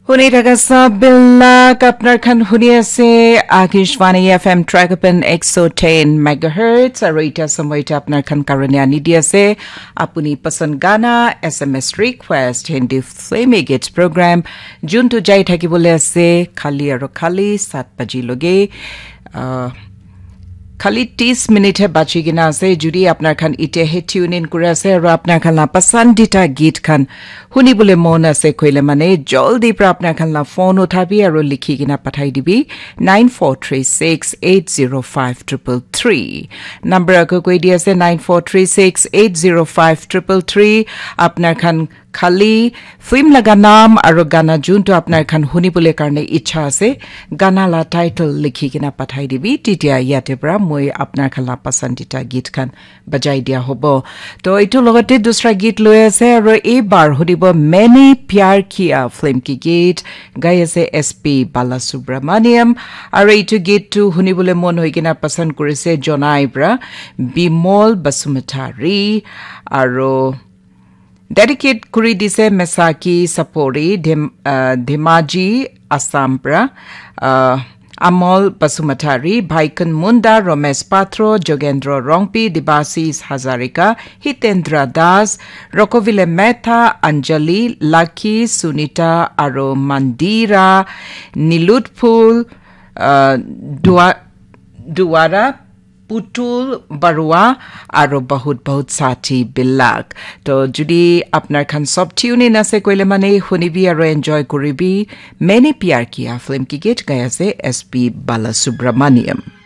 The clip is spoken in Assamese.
শুনি থাকা বিলাক আপনার খান শুনি আছে আকাশবাণী FM ট্রাকপেন 110 মেগাহার্টজ আর এইটা সময়টা আপনার খান কারণে আনি দি আছে আপনি পছন্দ গানা SMS request Hindi ফ্লেমি Gates programme যোনটো যাই থাকিবলে আছে খালি আর খালি 7 বাজি লগে খালি 30 মিনিট হে বাচি গিনা আছে যদি আপনার খান ইতে হে টিউন ইন করে আছে আর আপনার খান পছন্দিতা গীত খান শুনিবলে মন আছে কইলে মানে জলদি প্র আপনার খান ফোন উঠাবি আর লিখি গিনা পাঠাই দিবি 9436805333 নাম্বার আকো কই দি আছে 9436805333 আপনার খান খালি ফিল্ম লাগা নাম আর গানা যোনটো আপনার খান শুনিবলে কারণে ইচ্ছা আছে গানা লা টাইটেল লিখি কিনা পাঠাই দিবি তিতিয়া ইয়াতে পৰা মই আপনার খালা পছন্দিতা গীত খান বজাই দিয়া হব তো এটো লগতে দুসরা গীত লৈ আছে আর এইবাৰ শুনিব মেনি প্যাৰ কিয়া ফিল্ম কি গীত গাই আছে SP বালাসুব্ৰমণিয়ম আর এইটো গীতটো শুনিবলে মন হৈ কিনা পছন্দ কৰিছে জনাইব্ৰা বিমল বসুমতাৰী আৰু Dedicate kuri dise Mesaki Sapori Dhimaji Asampra Amol Basumatari Bhaikun Munda Romesh Patro Jogendro Rongpi Dibasis Hazarika Hitendra Das Rokovile Mehta Anjali Lucky Sunita Aro Mandira Nilutpul Duara Putul বাৰুৱা আৰু বহুত সাথী বিলাক তো যদি আপনার খান সব টিউন ইন আছে কইলে মানে শুনিবি আৰু এনজয় কৰিবি মেনি প্যাৰ কিয়া ফিল্ম কি গীত গাই আছে SP বালাসুব্ৰমণিয়ম